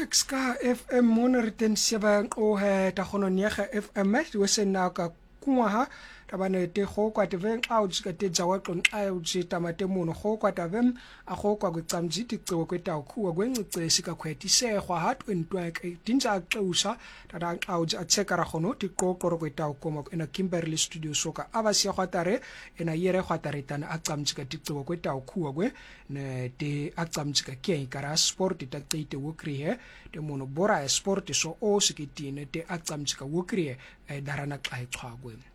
Alex ka FM monariten seba o he ta gono niega FM we sena ka kuwa tabane te go kwa te veng out ka te jawa qon ayo jita mate mono go kwa ta vem a go kwa kwetsamji ti qewe kweta ukhuwa kwencicesi ka khwethi segwa ha 20 dinja xusha tada out a cheka ra gono ti qoqoro kweta ukoma ena Kimberley Studio soka abasiya khwatare ena yere khwatare tana a tsamji ka ti qewe kweta ukhuwa kwe ne te a tsamji ka ke kara sport ta qeite wo kriye te mono bora sport so o sikitine te a tsamji ka wo kriye darana xa echwa kwe